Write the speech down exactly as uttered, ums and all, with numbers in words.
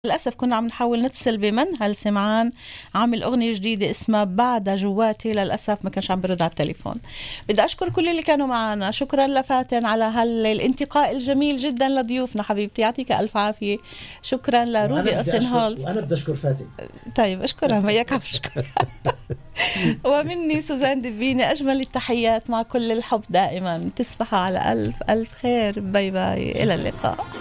للأسف كنا عم نحاول نتصل بمنهل سمعان، عامل أغنية جديدة اسمها بعد جواتي، للأسف ما كانش عم برد على التليفون. بدي أشكر كل اللي كانوا معنا، شكرا لفاتن على هالانتقاء الجميل جدا لضيوفنا حبيبتي، يعطيك ألف عافية. شكرا لروبي أوسنهولز، وأنا بدي أشكر فاتن. طيب أشكرها، ما ياك أشكر. ومني سوزان دبيني أجمل التحيات، مع كل الحب دائما. تصبحوا على ألف ألف خير. باي باي، إلى اللقاء.